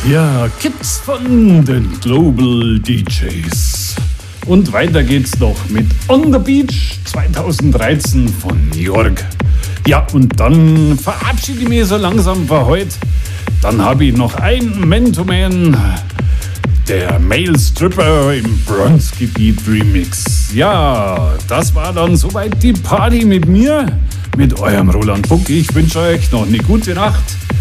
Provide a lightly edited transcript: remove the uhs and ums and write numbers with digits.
Ja, Kids von den Global DJs. Und weiter geht's noch mit On the Beach 2013 von Jörg. Ja, und dann verabschiede ich mich so langsam für heute. Dann habe ich noch ein Man-to-Man, der Male Stripper im Bronzegebiet Remix. Ja, das war dann soweit die Party mit mir, mit eurem Roland Buck. Ich wünsche euch noch eine gute Nacht.